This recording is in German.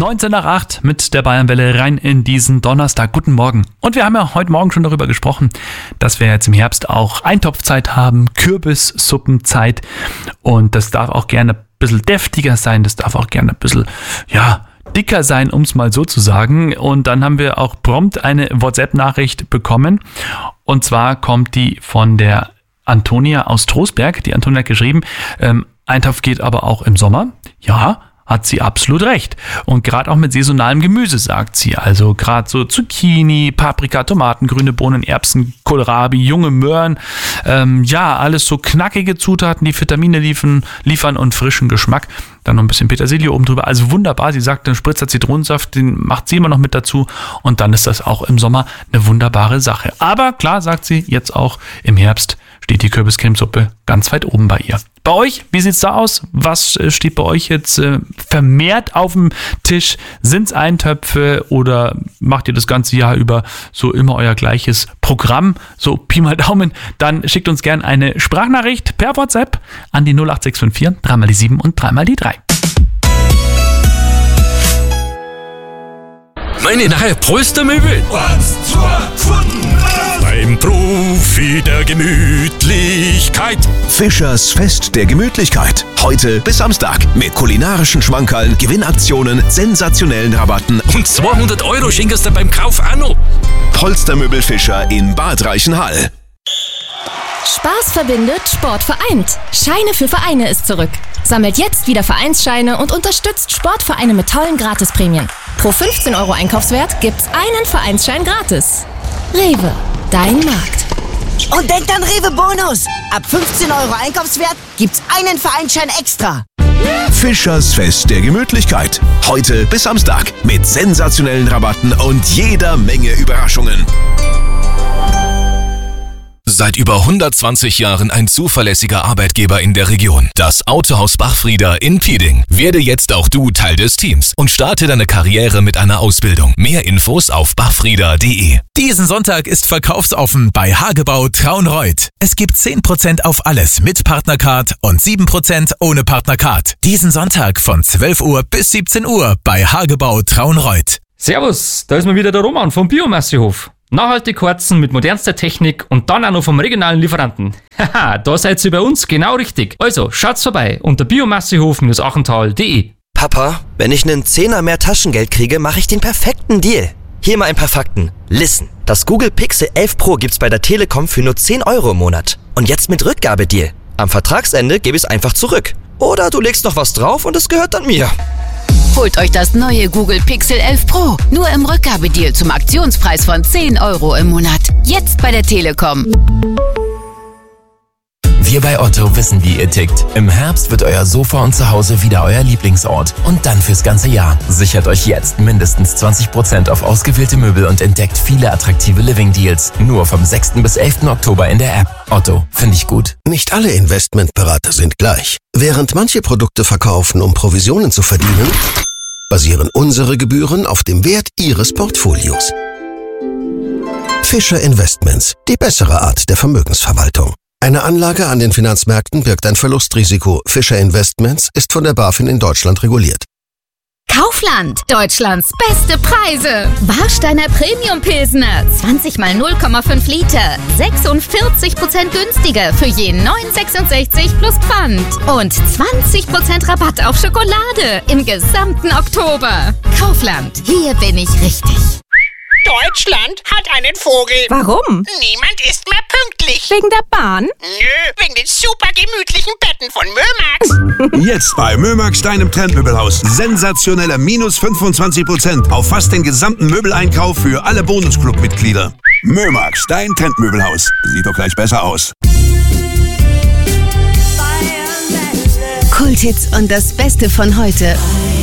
19 nach 8 mit der Bayernwelle rein in diesen Donnerstag. Guten Morgen. Und wir haben ja heute Morgen schon darüber gesprochen, dass wir jetzt im Herbst auch Eintopfzeit haben, Kürbissuppenzeit. Und das darf auch gerne ein bisschen deftiger sein, das darf auch gerne ein bisschen, dicker sein, um es mal so zu sagen. Und dann haben wir auch prompt eine WhatsApp-Nachricht bekommen. Und zwar kommt die von der Antonia aus Trostberg. Die Antonia hat geschrieben, Eintopf geht aber auch im Sommer. Ja, hat sie absolut recht. Und gerade auch mit saisonalem Gemüse, sagt sie. Also gerade so Zucchini, Paprika, Tomaten, grüne Bohnen, Erbsen, Kohlrabi, junge Möhren. Alles so knackige Zutaten, die Vitamine liefern und frischen Geschmack. Dann noch ein bisschen Petersilie oben drüber. Also wunderbar. Sie sagt, ein Spritzer Zitronensaft, den macht sie immer noch mit dazu. Und dann ist das auch im Sommer eine wunderbare Sache. Aber klar, sagt sie, jetzt auch im Herbst steht die Kürbiscremesuppe ganz weit oben bei ihr. Bei euch, wie sieht's da aus? Was steht bei euch jetzt vermehrt auf dem Tisch? Sind's Eintöpfe oder macht ihr das ganze Jahr über so immer euer gleiches Programm? So Pi mal Daumen. Dann schickt uns gerne eine Sprachnachricht per WhatsApp an die 08654 3 mal die 7 und 3 mal die 3. Meine neue Polstermöbel. Beim Profi der Gemütlichkeit. Fischers Fest der Gemütlichkeit. Heute bis Samstag mit kulinarischen Schmankerln, Gewinnaktionen, sensationellen Rabatten. Und 200 € schenkst du beim Kauf auch noch. Polstermöbel Fischer in Bad Reichenhall. Spaß verbindet, Sport vereint. Scheine für Vereine ist zurück. Sammelt jetzt wieder Vereinsscheine und unterstützt Sportvereine mit tollen Gratisprämien. Pro 15 € Einkaufswert gibt's einen Vereinsschein gratis. Rewe, dein Markt. Und denkt an Rewe Bonus. Ab 15 € Einkaufswert gibt's einen Vereinsschein extra. Fischers Fest der Gemütlichkeit. Heute bis Samstag mit sensationellen Rabatten und jeder Menge Überraschungen. Seit über 120 Jahren ein zuverlässiger Arbeitgeber in der Region. Das Autohaus Bachfrieder in Pieding. Werde jetzt auch du Teil des Teams und starte deine Karriere mit einer Ausbildung. Mehr Infos auf bachfrieder.de. Diesen Sonntag ist verkaufsoffen bei Hagebau Traunreuth. Es gibt 10% auf alles mit Partnercard und 7% ohne Partnercard. Diesen Sonntag von 12 Uhr bis 17 Uhr bei Hagebau Traunreuth. Servus, da ist mal wieder der Roman vom Biomassehof. Nachhaltig heizen mit modernster Technik und dann auch noch vom regionalen Lieferanten. Haha, da seid ihr bei uns genau richtig. Also, schaut's vorbei unter biomassehof-achental.de. Papa, wenn ich einen Zehner mehr Taschengeld kriege, mache ich den perfekten Deal. Hier mal ein paar Fakten. Listen, das Google Pixel 11 Pro gibt's bei der Telekom für nur 10 € im Monat. Und jetzt mit Rückgabedeal. Am Vertragsende gebe ich's einfach zurück. Oder du legst noch was drauf und es gehört dann mir. Holt euch das neue Google Pixel 11 Pro. Nur im Rückgabedeal zum Aktionspreis von 10 € im Monat. Jetzt bei der Telekom. Wir bei Otto wissen, wie ihr tickt. Im Herbst wird euer Sofa und Zuhause wieder euer Lieblingsort. Und dann fürs ganze Jahr. Sichert euch jetzt mindestens 20% auf ausgewählte Möbel und entdeckt viele attraktive Living-Deals. Nur vom 6. bis 11. Oktober in der App. Otto, finde ich gut. Nicht alle Investmentberater sind gleich. Während manche Produkte verkaufen, um Provisionen zu verdienen, basieren unsere Gebühren auf dem Wert Ihres Portfolios. Fischer Investments, die bessere Art der Vermögensverwaltung. Eine Anlage an den Finanzmärkten birgt ein Verlustrisiko. Fischer Investments ist von der BaFin in Deutschland reguliert. Kaufland, Deutschlands beste Preise. Warsteiner Premium Pilsner, 20 mal 0,5 Liter, 46% günstiger für je 9,66 plus Pfand. Und 20% Rabatt auf Schokolade im gesamten Oktober. Kaufland, hier bin ich richtig. Deutschland hat einen Vogel. Warum? Niemand ist mehr pünktlich. Wegen der Bahn? Nö, wegen den super gemütlichen Betten von Mömax. Jetzt bei Mömax, deinem Trendmöbelhaus. Sensationelle minus 25% auf fast den gesamten Möbeleinkauf für alle Bonusclub-Mitglieder. Mömax, dein Trendmöbelhaus. Sieht doch gleich besser aus. Kulthits und das Beste von heute.